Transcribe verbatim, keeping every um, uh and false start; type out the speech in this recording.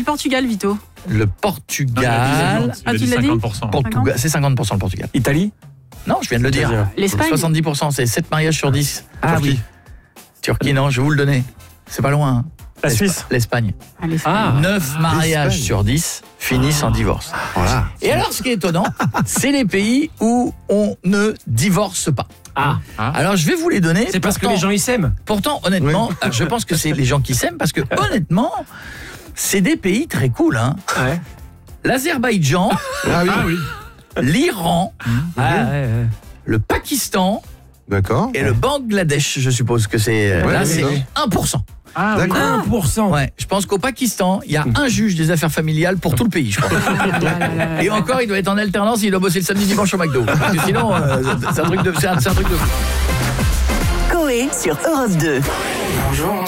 Portugal, Vito. Le Portugal. Ah, tu l'as dit cinquante pour cent. Portugal, c'est cinquante pour cent le Portugal. Italie? Non, je viens de le dire. L'Espagne. soixante-dix pour cent, c'est sept mariages sur dix. Ah Turquie. oui. Turquie, non, je vais vous le donner. C'est pas loin. Hein. La L'Espa- Suisse. L'Espagne. Ah, l'Espagne. Ah. neuf mariages l'Espagne. sur dix finissent en divorce. Voilà. Et alors, ce qui est étonnant, c'est les pays où on ne divorce pas. Ah. Alors, je vais vous les donner. C'est parce que Pourtant- les gens ils s'aiment. Pourtant, honnêtement, je pense que c'est les gens qui s'aiment parce que, honnêtement, c'est des pays très cool. Hein. Ouais. L'Azerbaïdjan, Ah oui. l'Iran, Ah, ouais, ouais. le Pakistan D'accord. et le Bangladesh, je suppose que c'est... Ouais, là, oui, c'est oui. un pour cent. Ah, oui. D'accord. un pour cent. Ouais, je pense qu'au Pakistan, il y a un juge des affaires familiales pour tout le pays, je pense. Et encore, il doit être en alternance, il doit bosser le samedi dimanche au McDo. Parce que sinon, euh, c'est un truc de, c'est un, c'est un truc de fou. Coé sur Europe deux. Bonjour.